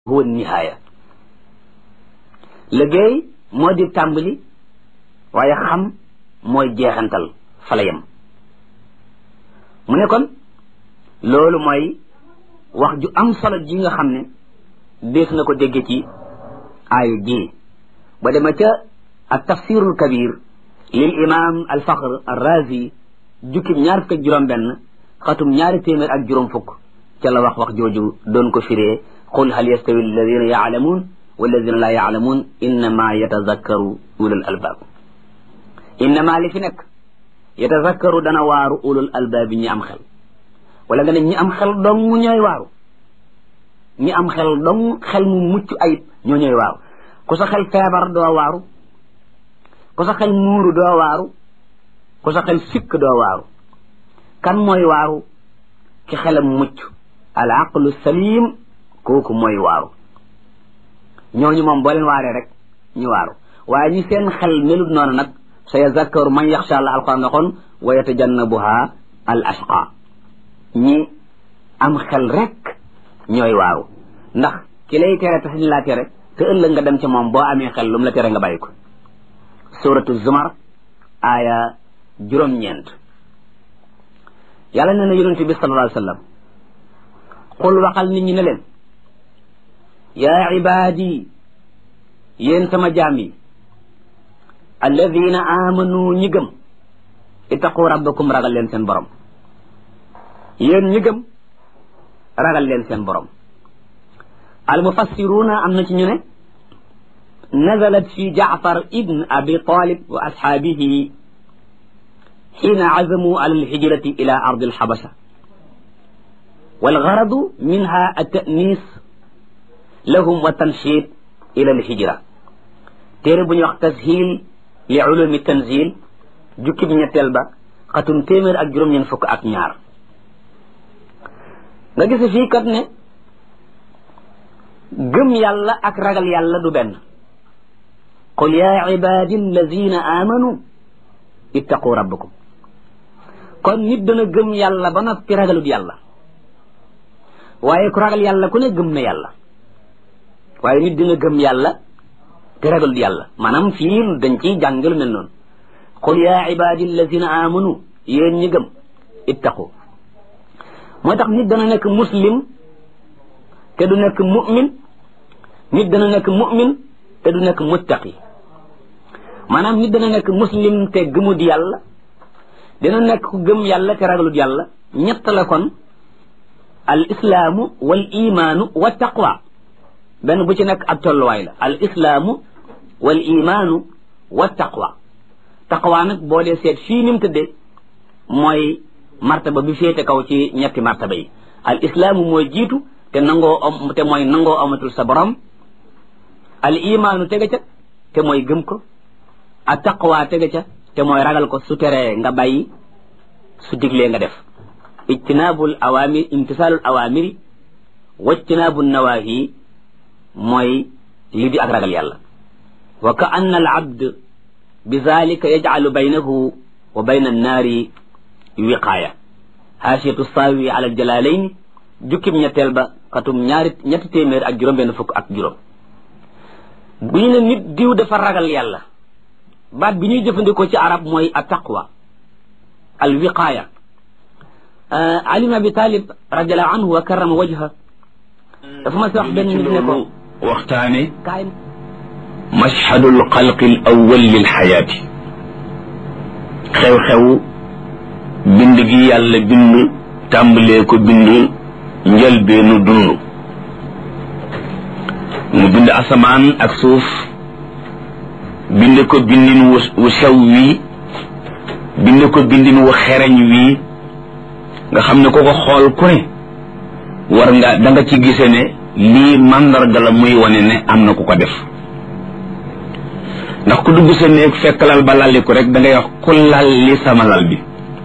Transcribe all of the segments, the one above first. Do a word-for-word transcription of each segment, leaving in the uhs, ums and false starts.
huwa nihaaya liggéey moo di tàmbali waaye xam mooy jeexantal fa la yem mu ne kon loolu mooy wax ju am solo ji nga xam ne dees na ko dégge ci aayu ji ba dema ca ak tafsirul kabir lil imam al fakhr al razi jukkib ñaar fukk ak juróom benn xatum ñaari téeméer ak juróom fukk ca la wax wax jooju doon ko firee qul hal yastawi alladina yaalamuun walladina laa yaalamuun innama yatazakkaru ulul albaab innama li fi nekk yatazakkaru dana waaru ulul albaab ñi am xel wala nga ne ñi am xel dong ñooy waaru ñi am xel dong xel mu mucc ayib ñoo ñooy waaru ku sa xel feebar doo waaru ku sa xel muuru doo waaru ku sa xel sikk doo waaru kan mooy waaru ki xelam mucc al aqlu salim kooku mooy waaru ñooñu moom boo leen waaree rek ñu waaru waaye ñi seen xel melut noonu nag sa yazakkaru man yaxsha Allah alquran waxoon wa yatajannabuha al ashqa ñi am xel rek ñooy waaru ndax ki lay tere tax ñu laa tere te ëllëg nga dem ci moom boo amee xel lu mu la tere nga bàyyi ko suratu zumar aaya juróom-ñeent yàlla nee na yonent bi sallallahu alayhi wa sallam qul waxal nit ñi ne leen yaa ibaadi yéen sama jaam yi alladina amanu ñi gëm ittaqu rabbakum ragal leen seen borom yéen ñi gëm ragal leen seen borom almufassiruna am na ci ñu ne nazalat fi jaafar ibn abi talib wa ashaabihi xiina azamu ala alhijrati ila ardi alxabasha walgaradu minha altanis lahum wa tanshid ila alhijra téere bu ñuy wax tashil li ulumi tanzil jukkib ñetteel ba xatum téeméer ak juróom-ñeent fukk ak ñaar nga gis fii kat ne gëm yàlla ak ragal yàlla du benn qul yaa ibadi alladina amanu ittaqu rabbakum kon nit dana gëm yàlla ba noppi ragalut yàlla waaye ku ragal yàlla ku ne gëm na yàlla waaye nit dina gëm yàlla te ragalut yàlla maanaam fii dañ ciy jàngal mel noonu qul yaa ibadi alladina amanu yéen ñi gëm ittaqu moo tax nit dana nekk muslim te du nekk mu'min nit dana nekk mu'min te du nekk muttaqi maanaam nit dana nekk muslim te gëmut yàlla dina nekk ku gëm yàlla te ragalut yàlla ñett la kon al islaamu wal imaanu wa taqwa benn bu ci nekk ab tolluwaay la al islaamu wal imaanu wa taqwa taqwa nag boo dee seet fii ni mu tëddee mooy martaba bi féete kaw ci ñetti martaba yi al islaamu mooy jiitu te nangoo am te mooy nangoo amatul sa borom al imaanu tege ca te mooy gëm ko a taqwa tege ca te mooy ragal ko su teree nga bàyyi su diglee nga def ijtinaabul awaamir imtisaalul awaamiri wajtinaabun nawaahi mooy lii di ak ragal yàlla wa ka anna al abd bi zalika yajcalu baynahu wa bayna annaari wiqaaya haasiyatu saawi ala aljalalayn jukkib ñetteel ba xatum ñaari ñetti téeméer ak juróom benn fukk ak juróom bu ñu ne nit diw dafa ragal yàlla baat bi ñuy jëfandikoo ci arab mooy a taqwa al wiqaaya ali ibn abi talib radiallahu anhu wa karrama wajha dafa ma si wax benn nit ne ko waxtaane mashhadul xalqi al awwal lil xayaati xew-xew bind gi yàlla bind tàmbalee ko bind njëlbeenu dund mu bind asamaan ak suuf bind ko bindin wu sew wii bind ko bindin wu xereñ wii nga xam ne ko ko xool ku ne war nga da nga ci gise ne lii màndarga la muy wane ne am na ku ko def ndax ku dugg sa néeg fekk lal ba lalliku rek da ngay wax ku lal li sama lal bi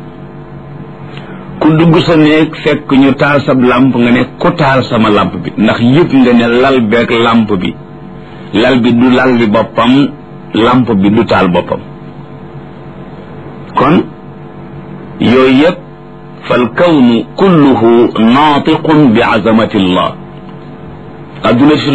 ku dugg sa néeg fekk ñu taal sab làmp nga ne ku taal sama làmp bi ndax yëpp nga ne lal beeg làmp bi lal bi du lal bi boppam làmp bi du taal boppam kon yooyu yëpp fal kawnu kulluhu naatiqun bi azamati llah adduna si